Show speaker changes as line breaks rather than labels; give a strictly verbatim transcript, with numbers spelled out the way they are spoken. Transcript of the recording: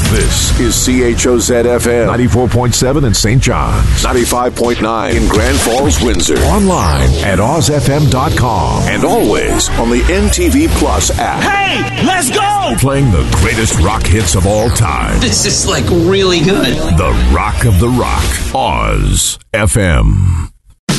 This is C H O Z F M.
ninety-four point seven in Saint John's.
ninety-five point nine in Grand Falls, Windsor.
Online at oz f m dot com.
And always on the M T V Plus app.
Hey, let's go!
Playing the greatest rock hits of all time.
This is like really good.
The Rock of the Rock. Oz F M.